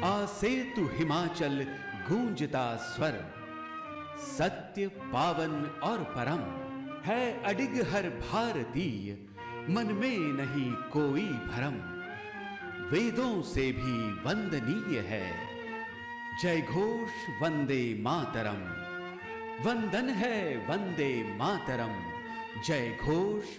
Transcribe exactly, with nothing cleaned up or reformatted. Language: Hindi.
आसेतु हिमाचल गूंजता स्वर, सत्य पावन और परम है अडिग हर भारतीय, मन में नहीं कोई भरम। वेदों से भी वंदनीय है जय घोष वंदे मातरम, वंदन है वंदे मातरम, जय घोष